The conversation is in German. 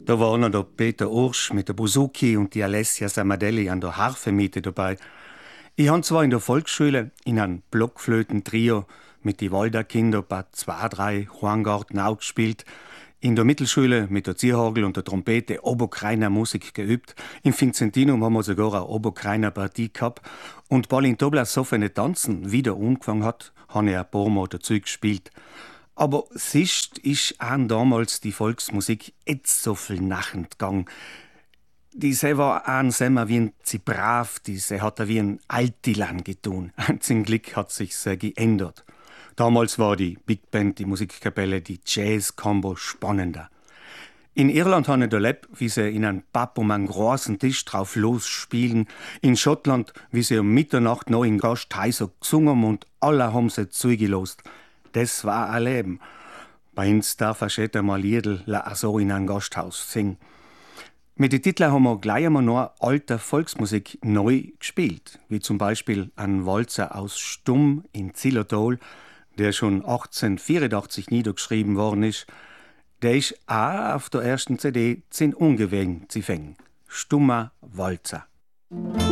Da war noch der Peter Ursch mit der Buzuki und die Alessia Samadelli an der Harfe mit dabei. Ich han zwar in der Volksschule in einem Blockflöten-Trio mit die Walder-Kinder bei 2, 3 Horngarten auch gespielt, in der Mittelschule mit der Zierhagel und der Trompete Oberkreiner Musik geübt. Im Vincentinum haben wir sogar eine Oberkreiner Partie gehabt. Und weil in Doblas so viele Tanzen wieder angefangen hat, habe ich ein paar Mal dazu gespielt. Aber sicht ist auch damals die Volksmusik jetzt so viel nachend gegangen. Diese war auch semmer wie ein Zibrav, diese hat er wie ein Altilan getun. Zum Glück hat sich sehr geändert. Damals war die Big Band, die Musikkapelle, die Jazz-Combo spannender. In Irland habe ich erlebt, wie sie in einem Pub um einen großen Tisch drauf losspielen. In Schottland, wie sie um Mitternacht noch in Gasthäusern gesungen haben und alle haben sie zugelost. Das war ein Leben. Bei uns darf er später mal Liedl so in einem Gasthaus singen. Mit den Titeln haben wir gleich einmal noch alte Volksmusik neu gespielt, wie zum Beispiel ein Walzer aus Stumm in Zillertal, der schon 1884 niedergeschrieben worden ist. Der ist auch auf der ersten CD 10 ungewöhnt zu finden. Stummer Walzer.